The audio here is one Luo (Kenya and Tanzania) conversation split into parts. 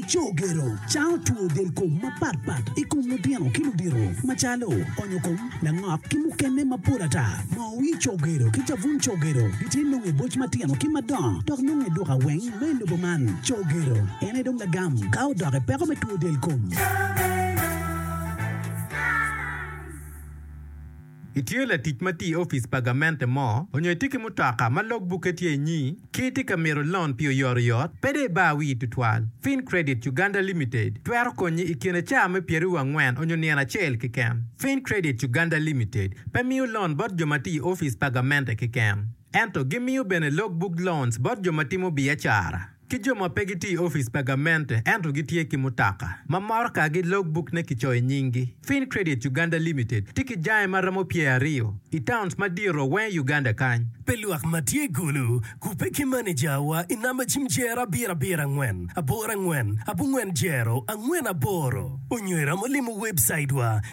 chogero chao tuo del kom mapat ikum nudiano kiludiro machalo onyokom lang'ok kimukene mapurata mawi chogero kichavun chogero kitino e boch matiano kimadon tok nunge duka weng mendo boman chogero ene dong lagam kao dore pero me tuo del kom Itio la titmati office pagamente mo, onyo tiki mutaka ma logbook etie nyi, kiti kamero loan pio yoriot, pede ba wi tutwal. Fin Credit Uganda Limited, tuero konyi ikine chame pieru wangwen onyo niana chel kikem. Fin Credit Uganda Limited, pemiu loan bot jomati office pagamente kikem. Ento gimiu bene logbook loans bot jomati mo biachara. Kijoma pegiti office pagamente ento gitie kimutaka. Mamorka gi logbook ne kichoy nyingi. Fin Credit Uganda Limited tiki jae maramo pia rio. Itowns madiro wen Uganda kany. Peluak matie gulu kupeki manager wa inama chimjera bira ngwen. Abora ngwen, abu ngwen jero, angwen aboro. Unywera molimu website wa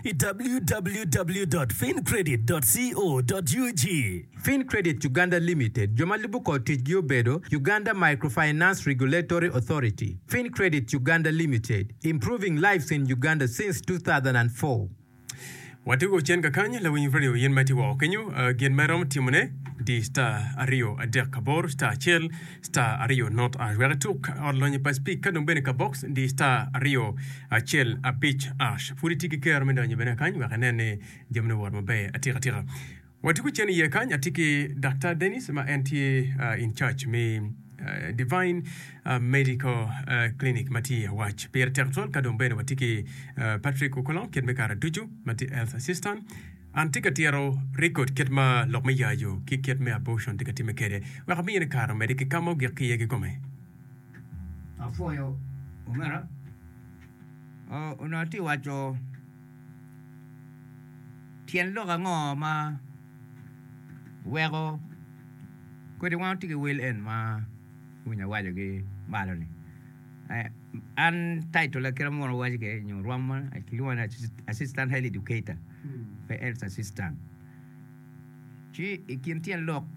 www.fincredit.co.ug. Fin Credit Uganda Limited, Jomalibu Cottage Giobedo, Uganda Microfinance Regulatory Authority. Fin Credit Uganda Limited, improving lives in Uganda since 2004. Watigo chenga kanya la winyi radio yen mati wa okenyu gen marom timune di sta ario adek kabor sta chel sta ario not a weratuk orlonye paspik kadum bene ka box di sta ario a chel a pitch ash politiki ker menda nye bene kanya wa kanene jemne war mabe atira watigo chen ye kanya atiki Dr. Dennis ma NTA in charge me Divine Medical Clinic mati watch per territorial kadum bene watiki Patrick Okolon ket me kara duju mati health assistant antika tiaro record ket ma lokme yayo ki ket me abortion tika time kede wa kami ne kara mediki kamo geki yegi gome afoyo umera unati wacho tien loga ngoma wego ko de wanti ke will en ma punya wajo ke baloni an title la kera mo wajo ke nyu roma akiliwana assistant health educator health assistant chi ikintien lok